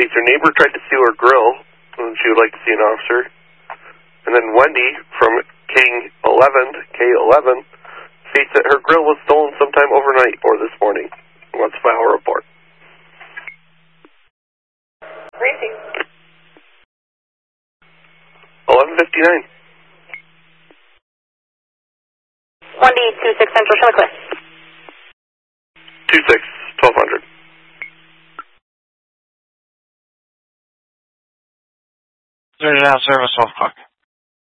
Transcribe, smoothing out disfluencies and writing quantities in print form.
states her neighbor tried to steal her grill, and she would like to see an officer. And then Wendy from K11 states that her grill was stolen sometime overnight or this morning. Wants to file a report. Briefing. 11:59. 1D26 Central, show me clear. 26, 1200. Started out service 12 o'clock.